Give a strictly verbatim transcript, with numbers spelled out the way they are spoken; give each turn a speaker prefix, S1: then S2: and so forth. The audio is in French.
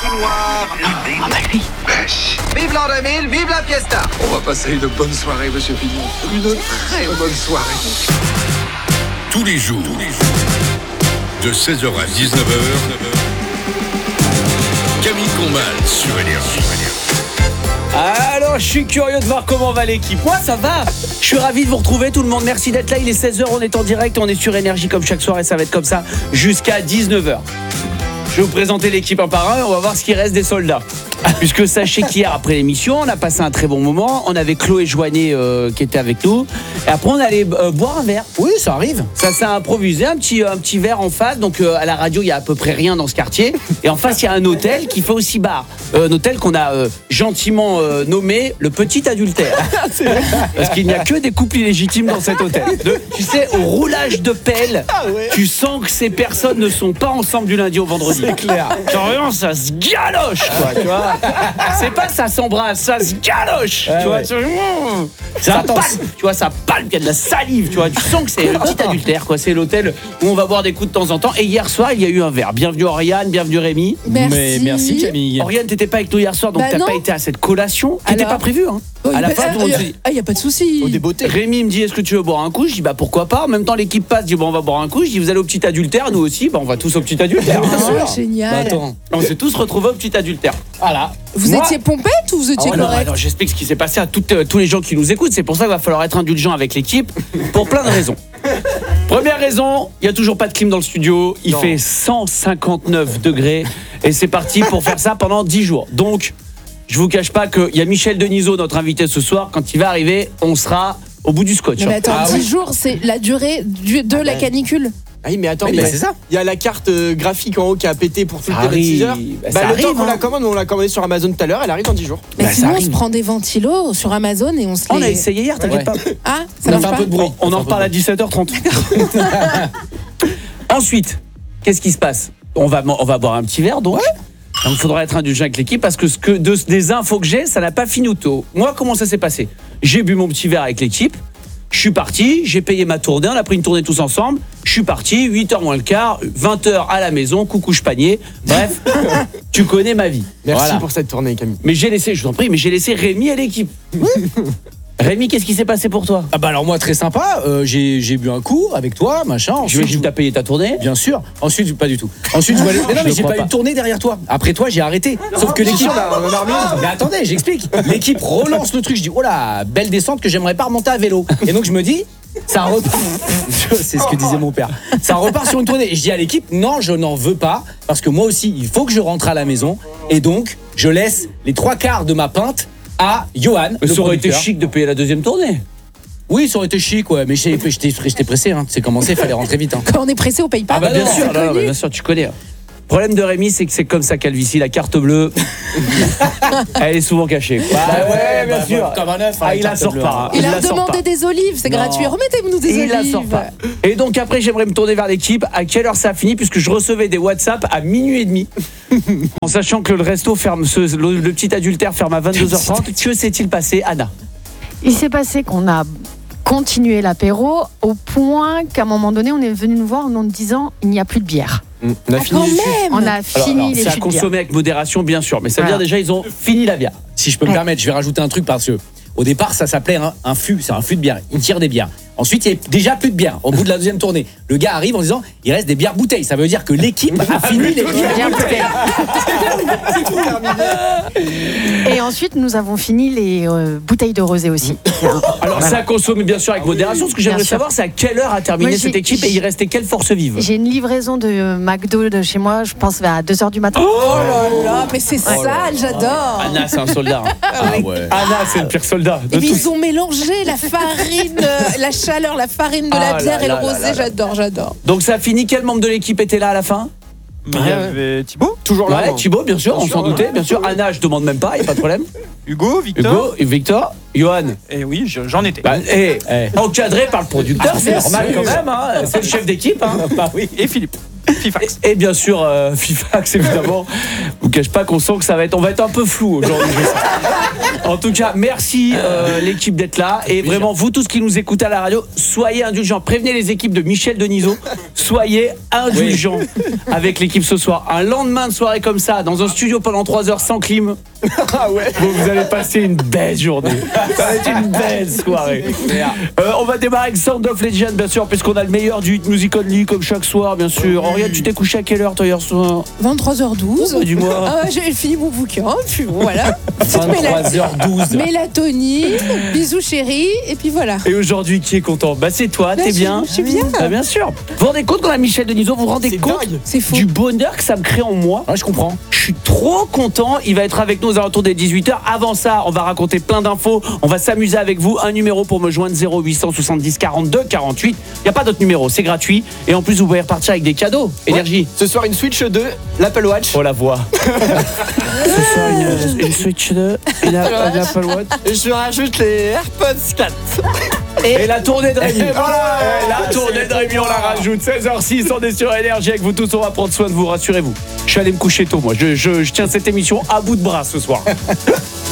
S1: noire.
S2: Ah bah lui.
S1: Vive l'an deux mille, vive la fiesta.
S3: On va passer une bonne soirée, monsieur Pignon. Une très bonne soirée.
S4: Tous les jours, de seize heures à dix-neuf heures, Camille Combal sur Énergie.
S5: Alors, je suis curieux de voir comment va l'équipe. Moi, ça va. Je suis ravi de vous retrouver, tout le monde. Merci d'être là. Il est seize heures, on est en direct. On est sur Énergie comme chaque soir et ça va être comme ça jusqu'à dix-neuf heures. Je vais vous présenter l'équipe un par un et on va voir ce qui reste des soldats. Puisque sachez qu'hier, après l'émission, on a passé un très bon moment. On avait Chloé Joannet euh, qui était avec nous. Et après, on allait euh, boire un verre.
S6: Oui, ça arrive.
S5: Ça s'est improvisé, un petit, un petit verre en face. Donc, euh, à la radio, il y a à peu près rien dans ce quartier. Et en face, il y a un hôtel qui fait aussi bar. Euh, un hôtel qu'on a euh, gentiment euh, nommé le Petit Adultère. Parce qu'il n'y a que des couples illégitimes dans cet hôtel. De, tu sais, au roulage de pelle,
S6: Ah ouais.
S5: tu sens que ces personnes ne sont pas ensemble du lundi au vendredi.
S6: C'est clair.
S5: Genre vraiment, ça se galoche, quoi, tu vois. C'est pas ça s'embrasse, ça se galoche.
S6: Ouais,
S5: tu vois,
S6: ouais.
S5: tu ça palpe, tu vois, ça palpe, il y a de la salive, tu vois. Tu sens que c'est le Petit Adultère, quoi. C'est l'hôtel où on va boire des coups de temps en temps. Et hier soir, il y a eu un verre. Bienvenue Oriane, bienvenue Rémi.
S7: Merci.
S6: Mais merci Camille.
S5: Oriane, t'étais pas avec nous hier soir, donc
S7: Bah
S5: t'as
S7: non.
S5: pas été à cette collation. T'étais
S7: Alors
S5: pas prévu, hein.
S7: Oh,
S5: À la
S7: bah,
S5: fin,
S7: ah,
S5: tout le monde
S7: y a-
S5: se dit.
S7: Ah, il n'y a pas de souci.
S6: Au débeauté.
S5: Rémi me dit, est-ce que tu veux boire un coup? Je dis, bah pourquoi pas. En même temps, l'équipe passe, dit, bon, on va boire un coup. Je dis, vous allez au Petit Adultère, nous aussi. Bah on va tous au Petit Adultère.
S7: Ah,
S6: Bah,
S7: génial.
S6: attends.
S5: On s'est tous retrouvés au Petit Adultère. Voilà.
S7: Vous
S5: Moi-
S7: étiez pompette ou vous étiez
S5: Oh non,
S7: correct?
S5: alors j'explique ce qui s'est passé à toutes, euh, tous les gens qui nous écoutent. C'est pour ça qu'il va falloir être indulgent avec l'équipe pour plein de raisons. Première raison, il n'y a toujours pas de clim dans le studio. Il
S6: Non.
S5: fait cent cinquante-neuf degrés et c'est parti pour faire ça pendant dix jours. Donc, je vous cache pas qu'il y a Michel Denisot, notre invité ce soir. Quand il va arriver, on sera au bout du scotch.
S7: Non, mais attends,
S6: Ah
S7: dix
S6: oui.
S7: jours, c'est la durée du- de la
S6: ben.
S7: canicule.
S8: Ah oui, mais attends,
S6: Oui,
S8: mais
S6: mais c'est ça.
S8: il y a la carte euh, graphique en haut qui a pété pour tout
S5: Ça
S8: le six heures.
S5: arrive. Bah,
S8: Bah,
S5: ça
S8: le
S5: arrive,
S8: temps qu'on
S5: hein.
S8: la commande, on l'a commandé sur Amazon tout à l'heure, elle arrive dans dix jours.
S7: Mais
S5: Bah, ça
S7: sinon, on
S5: arrive.
S7: se prend des ventilos sur Amazon et on se
S5: On
S7: les...
S5: a essayé hier, t'inquiète
S6: Ouais.
S5: pas.
S7: Ah, ça
S6: On a
S7: marche
S6: fait un
S7: pas
S6: peu de bruit.
S5: On en reparle à dix-sept heures trente. Ensuite, qu'est-ce qui se passe? On va, on va boire un petit verre, donc. Donc, il faudra être indulgent avec l'équipe parce que, ce que de, des infos que j'ai, ça n'a pas fini au tôt. Moi, comment ça s'est passé? J'ai bu mon petit verre avec l'équipe. Je suis parti, j'ai payé ma tournée, on a pris une tournée tous ensemble. Je suis parti, huit heures moins le quart, vingt heures à la maison, coucou panier. Bref, tu connais ma vie.
S8: Merci
S5: Voilà.
S8: pour cette tournée, Camille.
S5: Mais j'ai laissé, je vous en prie, mais j'ai laissé Rémi à l'équipe. Rémi, qu'est-ce qui s'est passé pour toi?
S6: Ah bah alors moi très sympa, euh, j'ai j'ai bu un coup avec toi, machin.
S5: Je
S6: Ensuite,
S5: vais que tu as payé ta tournée.
S6: Bien sûr. Ensuite, pas du tout. Ensuite, je voulais... Mais non,
S5: Je
S6: mais
S5: le
S6: j'ai
S5: crois
S6: pas eu
S5: pas.
S6: de tournée derrière toi. Après toi, j'ai arrêté. Sauf que l'équipe. Mais attendez, j'explique. L'équipe relance le truc. Je dis, oh là, belle descente que j'aimerais pas remonter à vélo. Et donc je me dis, ça repart. C'est ce que disait mon père. Ça repart sur une tournée. Et je dis à l'équipe, non, je n'en veux pas parce que moi aussi, il faut que je rentre à la maison. Et donc, je laisse les trois quarts de ma pinte à Johan.
S5: Mais
S6: le
S5: ça aurait été
S6: producteur.
S5: chic de payer la deuxième tournée.
S6: Oui, ça aurait été chic, ouais. Mais j'ai- j'étais j'étais pressé. Hein. C'est commencé, il fallait rentrer vite. Hein.
S7: Quand on est pressé, on paye pas.
S5: Ah bah
S6: bah
S5: bien
S6: non,
S5: sûr,
S7: c'est
S5: non, non,
S7: connu.
S5: bah bien sûr, tu connais. Le problème de Rémi, c'est que c'est comme sa calvitie, la carte bleue, elle est souvent cachée. quoi.
S6: Bah ouais,
S5: bien
S6: bah,
S5: sûr.
S6: bah, comme un œuf, hein,
S5: Ah,
S6: la
S5: il la
S6: carte
S5: sort
S6: bleue.
S5: pas. hein.
S7: Il a
S5: la sort
S7: demandé
S5: pas.
S7: des olives, c'est
S6: Non.
S7: gratuit. Remettez-nous des
S5: Il
S7: olives.
S5: la sort pas. Et donc après, j'aimerais me tourner vers l'équipe. À quelle heure ça a fini? Puisque je recevais des WhatsApp à minuit et demi. En sachant que le resto ferme, ce- le, le Petit Adultère ferme à vingt-deux heures trente. Que s'est-il passé, Anna?
S9: Il s'est passé qu'on a continué l'apéro au point qu'à un moment donné, on est venu nous voir en nous disant il n'y a plus de bière.
S8: On a
S7: Ah,
S8: fini
S7: quand
S8: les fûts.
S7: même.
S9: On a
S5: Alors,
S9: fini
S5: alors,
S9: les
S5: c'est à
S9: jus de bière.
S5: consommer avec modération, bien sûr. Mais ça veut
S9: Voilà.
S5: dire déjà, ils ont fini la bière.
S6: Si je peux me
S9: Ouais.
S6: permettre, je vais rajouter un truc parce que au départ, ça s'appelait un, un fût, c'est un fût de bière. Il tire des bières. Ensuite, il y a déjà plus de bière. Au bout de la deuxième tournée, le gars arrive en disant il reste des bières bouteilles. Ça veut dire que l'équipe a fini les bières.
S9: Bière bouteille. Et ensuite, nous avons fini les euh, bouteilles de rosé aussi.
S5: Alors, ça a consommé, bien sûr, avec modération. Ce que j'aimerais
S9: Bien sûr.
S5: savoir, c'est à quelle heure a terminé
S9: Moi, j'ai-
S5: cette équipe et il restait quelle force vive?
S9: J'ai une livraison de McDo de chez moi, je pense vers deux heures du matin.
S7: Oh là là, mais c'est sale, j'adore.
S5: Anna, c'est un soldat. hein.
S6: Ah ouais.
S5: Anna, c'est le pire soldat. de
S7: Et puis
S5: tous.
S7: ils ont mélangé la farine, euh, la chaleur, la farine de
S5: Ah
S7: la
S5: là
S7: bière et le
S5: là là
S7: rosé.
S5: là là.
S7: J'adore, j'adore.
S5: Donc, ça a fini. Quel membre de l'équipe était là à la fin?
S10: Il y avait Thibaut,
S8: Toujours là.
S5: Ouais,
S8: moi.
S5: Thibaut, bien sûr,
S8: Bien
S5: on
S8: sûr,
S5: s'en
S8: ouais.
S5: doutait, bien sûr. Anna, je demande même pas, il n'y a pas de problème.
S10: Hugo, Victor.
S5: Hugo, Victor, Johan.
S10: Et oui, je- j'en étais.
S5: Bah, eh,
S6: Eh.
S5: encadré par le producteur,
S6: Ah,
S5: c'est
S6: bien
S5: normal
S6: sûr.
S5: quand même, hein. C'est le chef d'équipe. Hein.
S6: Bah oui.
S10: Et Philippe. Fifax.
S5: Et bien sûr, euh, Fifax, évidemment. Je vous cache pas qu'on sent que ça va être, on va être un peu flou aujourd'hui. je sais. En tout cas, merci euh, l'équipe d'être là. Et vraiment, vous tous qui nous écoutez à la radio, soyez indulgents. Prévenez les équipes de Michel Denisot. Soyez indulgents avec l'équipe ce soir. Un lendemain de soirée comme ça, dans un studio pendant trois heures sans clim.
S8: Ah ouais.
S5: Vous, vous allez passer une belle journée. Ça va être une belle soirée. Euh, on va démarrer avec Sound of Legend, bien sûr, puisqu'on a le meilleur du Hit Music Only, comme chaque soir, bien sûr. Henriette, tu t'es couché à quelle heure, toi, hier soir?
S7: vingt-trois heures douze.
S5: Oh, dis-moi.
S7: Ah ouais, j'ai fini mon bouquin, puis voilà.
S6: vingt-trois heures douze.
S7: Mélatonine, bisous chérie, et puis voilà.
S5: Et aujourd'hui, qui est content? Bah, c'est toi,
S7: Bah,
S5: t'es
S7: je-
S5: bien.
S7: je suis bien.
S5: Bah, bien sûr. Vous vous rendez compte, quand la Michel Denisot, vous vous rendez
S8: C'est
S5: compte
S8: dingue.
S7: C'est fou.
S5: du bonheur que ça me crée en moi?
S6: Ouais, je comprends.
S5: Je suis trop content. Il va être avec nous aux alentours des dix-huit heures. Avant ça, on va raconter plein d'infos. On va s'amuser avec vous. Un numéro pour me joindre, zéro huit cent soixante-dix quarante-deux quarante-huit. Il n'y a pas d'autre numéro, c'est gratuit. Et en plus, vous pouvez repartir avec des cadeaux. Énergie.
S8: Ce soir, une Switch deux, l'Apple Watch.
S5: Oh la voix. Ce soir, une, une Switch deux et la- l'Apple Watch.
S8: Et je rajoute les AirPods quatre.
S5: Et la tournée de Rémi.
S8: Et voilà.
S5: Et la tournée de Rémi, on la rajoute. seize heures six, on est sur Énergie avec vous tous. On va prendre soin de vous, rassurez-vous. Je suis allé me coucher tôt, moi. Je, je, je tiens cette émission à bout de bras ce soir.